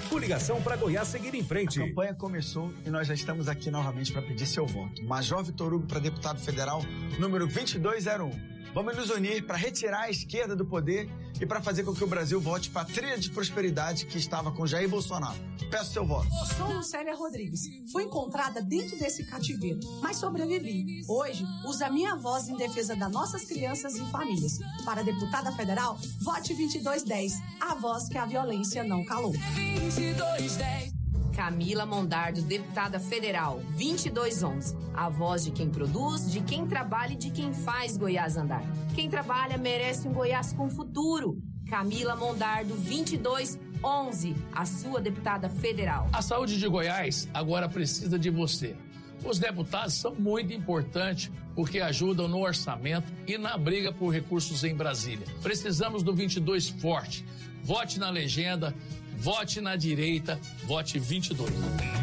Coligação para Goiás seguir em frente. A campanha começou e nós já estamos aqui novamente para pedir seu voto. Major Vitor Hugo para deputado federal, número 2201. Vamos nos unir para retirar a esquerda do poder e para fazer com que o Brasil volte para a trilha de prosperidade que estava com Jair Bolsonaro. Peço seu voto. Sou Lucélia Rodrigues. Fui encontrada dentro desse cativeiro, mas sobrevivi. Hoje, uso a minha voz em defesa das nossas crianças e famílias. Para deputada federal, vote 2210. A voz que a violência não calou. 2210. Camila Mondardo, deputada federal, 2211. A voz de quem produz, de quem trabalha e de quem faz Goiás andar. Quem trabalha merece um Goiás com futuro. Camila Mondardo, 2211. A sua deputada federal. A saúde de Goiás agora precisa de você. Os deputados são muito importantes porque ajudam no orçamento e na briga por recursos em Brasília. Precisamos do 22 forte. Vote na legenda. Vote na direita, vote 22.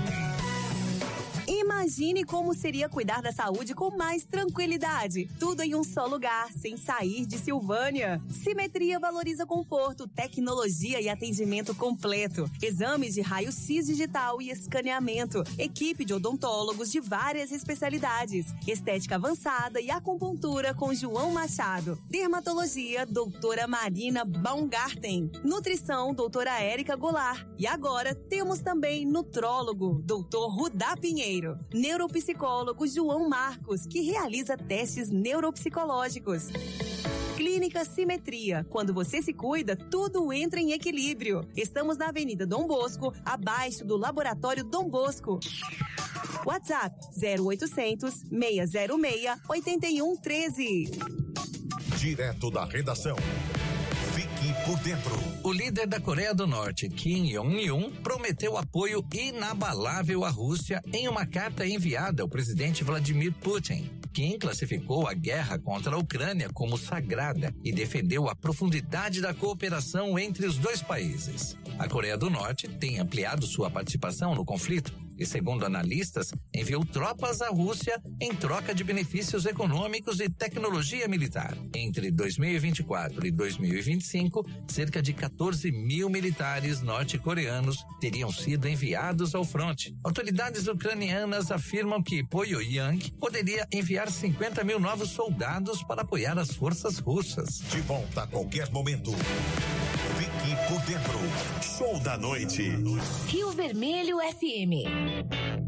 Imagine como seria cuidar da saúde com mais tranquilidade. Tudo em um só lugar, sem sair de Silvânia. Simetria valoriza conforto, tecnologia e atendimento completo. Exames de raio-x digital e escaneamento. Equipe de odontólogos de várias especialidades. Estética avançada e acupuntura com João Machado. Dermatologia, doutora Marina Baumgarten. Nutrição, doutora Érica Goulart. E agora temos também nutrólogo, doutor Rudá Pinheiro. Neuropsicólogo João Marcos, que realiza testes neuropsicológicos. Clínica Simetria. Quando você se cuida, tudo entra em equilíbrio. Estamos na Avenida Dom Bosco, abaixo do Laboratório Dom Bosco. WhatsApp 0800 606 8113. Direto da redação. Fique por dentro. O líder da Coreia do Norte, Kim Jong-un, prometeu apoio inabalável à Rússia em uma carta enviada ao presidente Vladimir Putin. Kim classificou a guerra contra a Ucrânia como sagrada e defendeu a profundidade da cooperação entre os dois países. A Coreia do Norte tem ampliado sua participação no conflito e, segundo analistas, enviou tropas à Rússia em troca de benefícios econômicos e tecnologia militar. Entre 2024 e 2025, cerca de 14 mil militares norte-coreanos teriam sido enviados ao fronte. Autoridades ucranianas afirmam que Pyongyang poderia enviar 50 mil novos soldados para apoiar as forças russas. De volta a qualquer momento. Fique por dentro. Show da noite. Rio Vermelho FM.